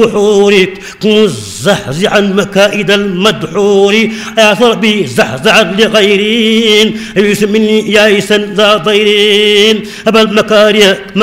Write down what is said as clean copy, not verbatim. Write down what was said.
بحورك كن زحزح عن مكائد المدحور يا ربي زحزح لغيرين يسمني يائسا ذا ضيرين أبا المكاره